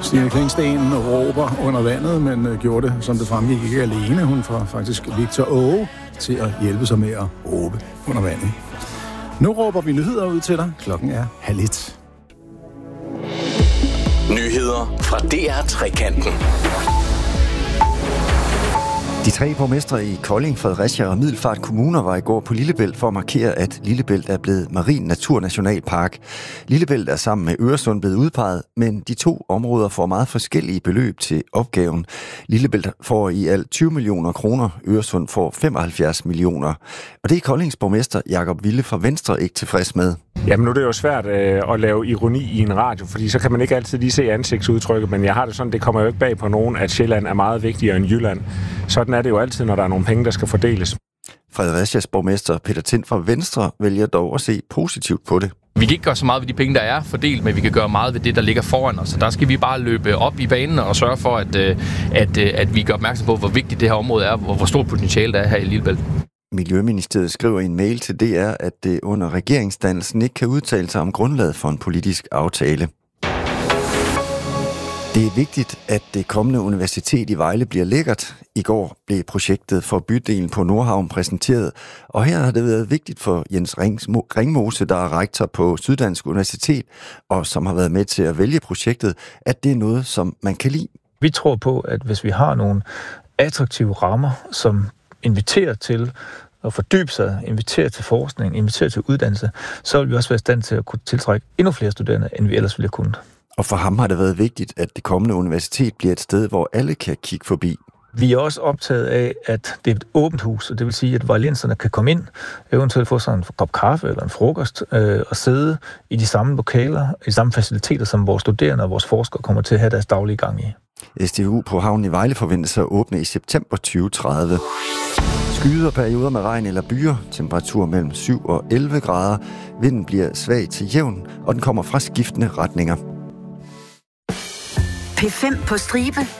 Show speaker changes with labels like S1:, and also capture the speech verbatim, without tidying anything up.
S1: Stine Klingsten råber under vandet, men øh, gjorde det, som det fremgik, ikke alene. Hun får faktisk Victor Åge til at hjælpe sig med at råbe under vandet. Nu råber vi nyheder ud til dig. Klokken er halv et.
S2: Nyheder fra D R Trekanten.
S3: De tre borgmestre i Kolding, Fredericia og Middelfart Kommuner var i går på Lillebælt for at markere, at Lillebælt er blevet marin naturnationalpark. Lillebælt er sammen med Øresund blevet udpeget, men de to områder får meget forskellige beløb til opgaven. Lillebælt får i alt tyve millioner kroner, Øresund får femoghalvfjerds millioner. Og det er Koldings borgmester Jakob Wille fra Venstre ikke tilfreds med.
S4: Jamen nu er det jo svært øh, at lave ironi i en radio, fordi så kan man ikke altid lige se ansigtsudtrykket, men jeg har det sådan, det kommer jo ikke bag på nogen, at Sjælland er meget vigtigere end Jylland. Sådan er det jo altid, når der er nogle penge, der skal fordeles.
S3: Fredericias borgmester Peter Tind fra Venstre vælger dog at se positivt på det.
S5: Vi kan ikke gøre så meget ved de penge, der er fordelt, men vi kan gøre meget ved det, der ligger foran os. Så der skal vi bare løbe op i banen og sørge for, at, at, at vi gør opmærksom på, hvor vigtigt det her område er, og hvor stort potentiale der er her i Lillebælt.
S3: Miljøministeriet skriver i en mail til D R, at det under regeringsdannelsen ikke kan udtale sig om grundlaget for en politisk aftale. Det er vigtigt, at det kommende universitet i Vejle bliver lækkert. I går blev projektet for bydelen på Nordhavn præsenteret, og her har det været vigtigt for Jens Ringmose, der er rektor på Syddansk Universitet, og som har været med til at vælge projektet, at det er noget, som man kan lide.
S6: Vi tror på, at hvis vi har nogle attraktive rammer, som inviterer til at fordybe sig, inviterer til forskning, inviterer til uddannelse, så vil vi også være i stand til at kunne tiltrække endnu flere studerende, end vi ellers ville kunne.
S3: Og for ham har det været vigtigt, at det kommende universitet bliver et sted, hvor alle kan kigge forbi.
S6: Vi er også optaget af, at det er et åbent hus, og det vil sige, at vejlenserne kan komme ind, eventuelt få sig en kop kaffe eller en frokost, øh, og sidde i de samme lokaler, i de samme faciliteter, som vores studerende og vores forskere kommer til at have deres daglige gang i.
S3: S D U på havnen i Vejle forventes at åbne i september tyve tredive. Skyder perioder med regn eller byer, temperatur mellem syv og elleve grader. Vinden bliver svag til jævn, og den kommer fra skiftende retninger.
S7: P fem på stribe.